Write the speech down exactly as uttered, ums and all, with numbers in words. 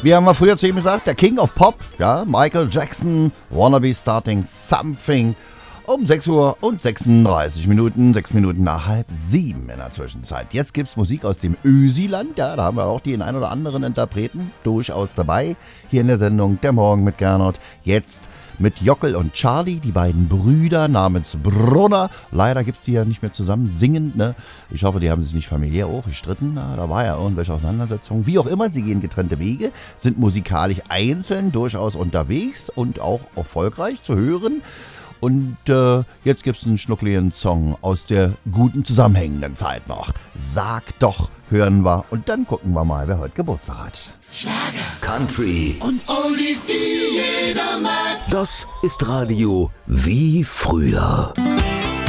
Wie haben wir früher zu ihm gesagt, der King of Pop, ja, Michael Jackson, Wanna Be Starting Something. Um sechs Uhr und sechsunddreißig Minuten, sechs Minuten nach halb sieben in der Zwischenzeit. Jetzt gibt's Musik aus dem Ösiland, ja, da haben wir auch den ein oder anderen Interpreten durchaus dabei. Hier in der Sendung Der Morgen mit Gernot. Jetzt mit Jockel und Charlie, die beiden Brüder namens Brunner. Leider gibt's die ja nicht mehr zusammen singend, ne? Ich hoffe, die haben sich nicht familiär auch gestritten. Na, da war ja irgendwelche Auseinandersetzungen. Wie auch immer, sie gehen getrennte Wege, sind musikalisch einzeln durchaus unterwegs und auch erfolgreich zu hören. Und äh, jetzt gibt's einen schnuckligen Song aus der guten zusammenhängenden Zeit noch. Sag doch, hören wir und dann gucken wir mal, wer heute Geburtstag hat. Schlager, Country und Oldies, die jeder mag. Das ist Radio wie früher.